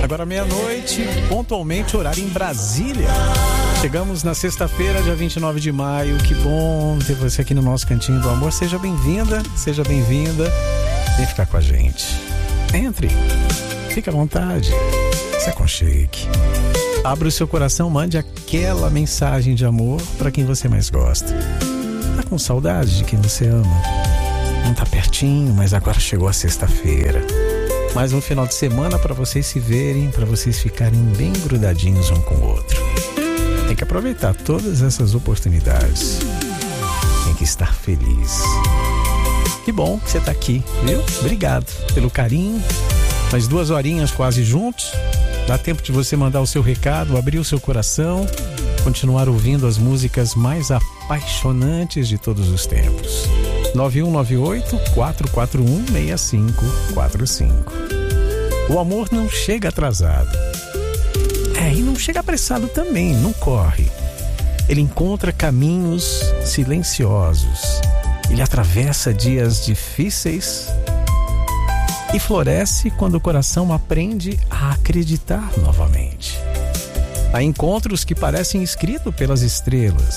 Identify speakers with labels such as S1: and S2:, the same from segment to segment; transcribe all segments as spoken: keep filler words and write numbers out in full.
S1: Agora meia-noite, pontualmente, horário em Brasília. Chegamos na sexta-feira, dia vinte e nove de maio. Que bom ter você aqui no nosso Cantinho do Amor. Seja bem-vinda, seja bem-vinda. Vem ficar com a gente. Entre, fique à vontade, se aconchegue. Abra o seu coração, mande aquela mensagem de amor para quem você mais gosta. Tá com saudade de quem você ama? Não tá pertinho, mas agora chegou a sexta-feira. Mais um final de semana para vocês se verem, para vocês ficarem bem grudadinhos um com o outro. Tem que aproveitar todas essas oportunidades. Tem que estar feliz. Que bom que você tá aqui, viu? Obrigado pelo carinho. Mais duas horinhas quase juntos. Dá tempo de você mandar o seu recado, abrir o seu coração, continuar ouvindo as músicas mais apaixonantes de todos os tempos. nove um nove oito, quatro quatro um, seis cinco quatro cinco. O amor não chega atrasado. É, e não chega apressado também, não corre. Ele encontra caminhos silenciosos. Ele atravessa dias difíceis e floresce quando o coração aprende a acreditar novamente. Há encontros que parecem escritos pelas estrelas,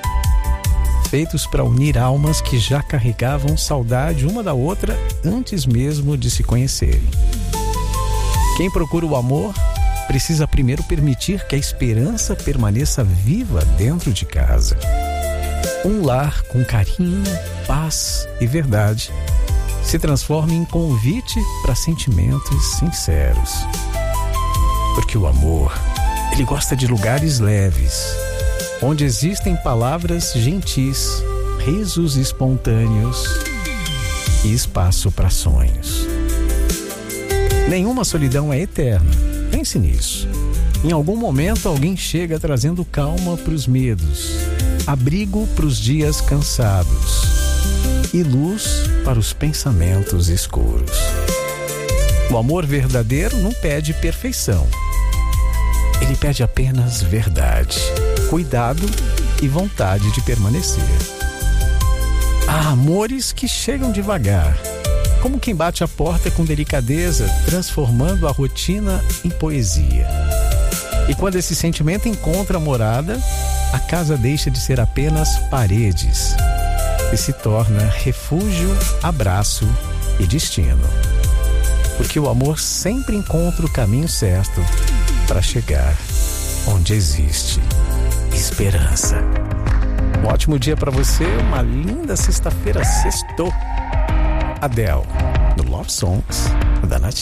S1: feitos para unir almas que já carregavam saudade uma da outra antes mesmo de se conhecerem. Quem procura o amor precisa primeiro permitir que a esperança permaneça viva dentro de casa. Um lar com carinho, paz e verdade se transforma em convite para sentimentos sinceros. Porque o amor, ele gosta de lugares leves, onde existem palavras gentis, risos espontâneos e espaço para sonhos. Nenhuma solidão é eterna. Pense nisso. Em algum momento alguém chega trazendo calma para os medos, abrigo para os dias cansados e luz para os pensamentos escuros. O amor verdadeiro não pede perfeição. Ele pede apenas verdade, cuidado e vontade de permanecer. Há amores que chegam devagar, como quem bate a porta com delicadeza, transformando a rotina em poesia. E quando esse sentimento encontra morada, a casa deixa de ser apenas paredes e se torna refúgio, abraço e destino. Porque o amor sempre encontra o caminho certo para chegar onde existe esperança. Um ótimo dia para você, uma linda sexta-feira, sextou. Adele, no Love Songs da Nativa.